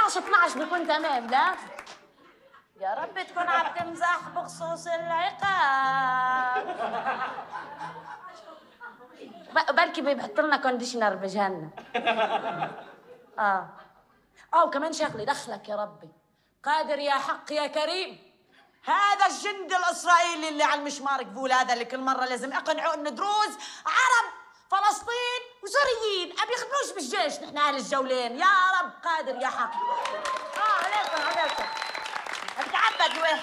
11 12 بيكون تمام. لا يا رب تكون عم تمزح بخصوص العقاب. بلكي بيحط لنا كونديشنر بجهنم. وكمان شغلي دخلك يا ربي. قادر يا حق يا كريم، هذا الجند الإسرائيلي اللي على المشمار قبول هذا اللي كل مرة لازم اقنعوا إن دروز عرب فلسطين وسوريين ما بيخدموش بالجيش، نحن أهل الجولين. يا رب قادر يا حق. عليكم بتعبد واحد.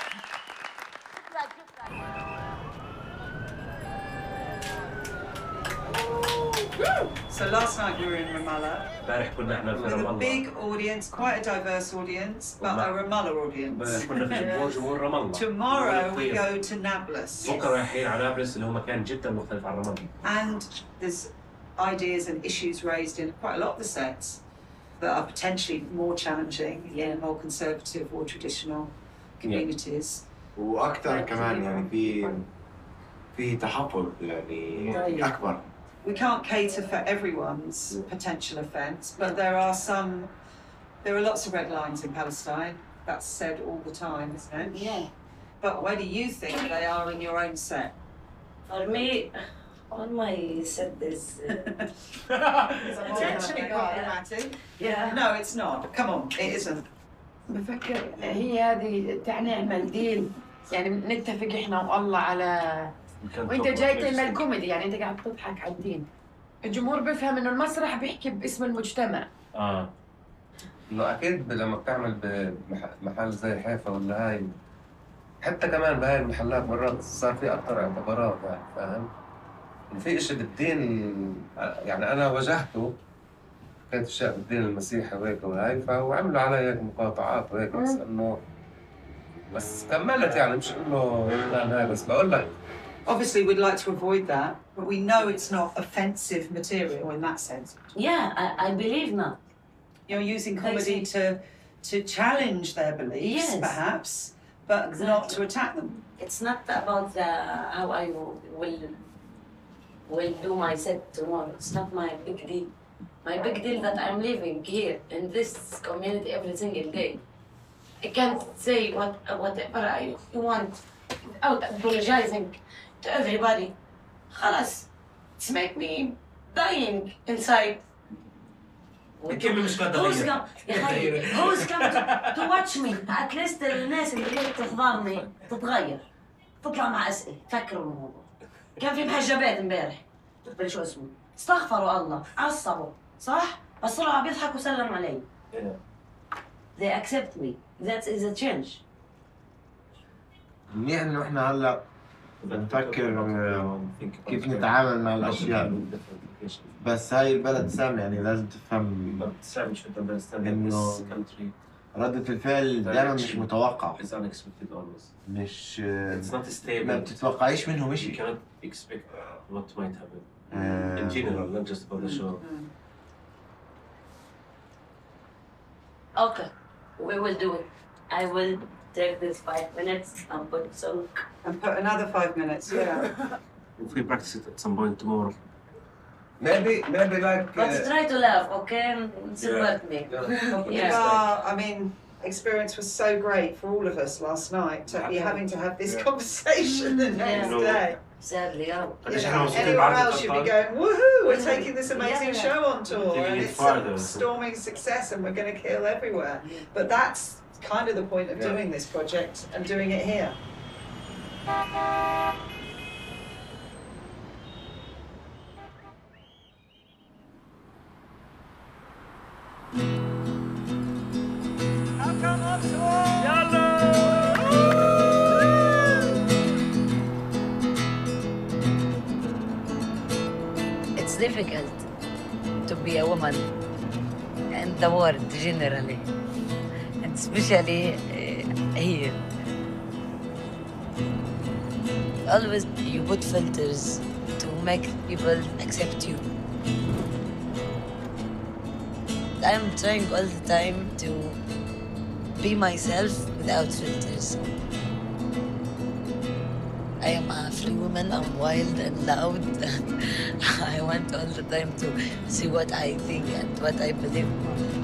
So last night we were in Ramallah. امبارح كنا احنا في With a رام big audience, quite a diverse audience, but a Ramallah audience. كنا في جمهور رام الله. Tomorrow we go to Nablus. بكره رايحين على نابلس اللي هو مكان جدا مختلف عن رام الله. And there's ideas and issues raised in quite a lot of the sets that are potentially more challenging in more conservative or traditional communities. واكثر كمان يعني في تحفظ يعني اكبر. We can't cater for everyone's potential offence, but there are lots of red lines in Palestine. That's said all the time, isn't it? Yeah. But where do you think they are in your own set? For me, on my set is... It's actually problematic. Yeah. No, it's not. Come on, it isn't. بفكر هي هذه تعني عمل دين، يعني نتفق احنا والله على وانت جاي تعمل كوميدي، يعني انت قاعد تضحك على الدين. الجمهور بيفهم انه المسرح بيحكي باسم المجتمع. انه اكيد لما بتعمل بمحل زي حيفا ولا هاي، حتى كمان بهاي المحلات مرات صار في اكثر اعتبارات، يعني فاهم؟ في اشي بالدين، يعني انا واجهته كانت اشياء بالدين المسيحي وهيك وهاي، فعملوا علي هيك مقاطعات وهيك، بس انه بس كملت، يعني مش انه هاي، بس بقول لك. Obviously, we'd like to avoid that, but we know it's not offensive material in that sense. Yeah, I believe not. You're using comedy to challenge their beliefs, perhaps, but not to attack them. It's not about how I will do my set tomorrow. It's not my big deal. My big deal that I'm living here in this community every single day. I can't say whatever I want without apologizing to everybody. خلاص, it's make me dying inside. مش قادر Who's come to watch me? At least الناس اللي جاية تحضرني تتغير، تطلع مع أسئلة، تفكروا الموضوع. كان في محجبات امبارح، شو اسمه؟ استغفروا الله، عصبوا، صح؟ بس طلعوا عم يضحكوا وسلموا علي. They accept me. That is a change. منيح انه احنا هلا بنفكر كيف نتعامل مع الاشياء، بس هاي البلد سامي، يعني لازم تفهم انه ردة الفعل دائما مش متوقع، مش ما بتتوقعيش منهم شيء. In general, not just about the show. Okay, we will do it. I will take this 5 minutes and put some... And put another 5 minutes, yeah. If we practice it at some point tomorrow. Maybe like... But try to laugh, okay? Support me. I mean, experience was so great for all of us last night to be having to have this conversation the next day. Sadly, anyone else should be going, woohoo, we're taking this amazing show on tour and it's a storming success and we're going to kill everywhere. But that's kind of the point of doing this project and doing it here. it's difficult to be a woman in the world generally, and especially here. Always you put filters to make people accept you. I'm trying all the time to be myself without filters. I am a free woman, I'm wild and loud. I want all the time to see what I think and what I believe.